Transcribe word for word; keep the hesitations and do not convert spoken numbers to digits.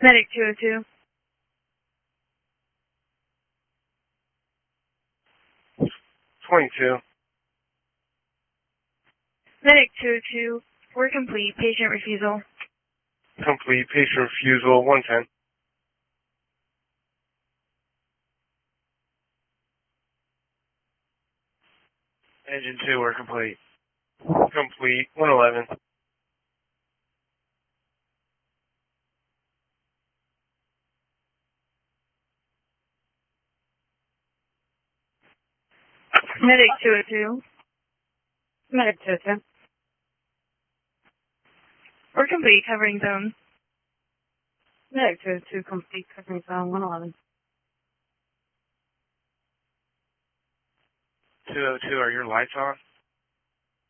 Medic two oh two. twenty-two. Medic two oh two. We're complete. Patient refusal. Complete. Patient refusal. one ten. Engine two, we're complete. Complete. one eleven. Medic two oh two. Medic two oh two. We're complete. Covering zone. Medic two oh two, complete covering zone one eleven. two oh two, are your lights on?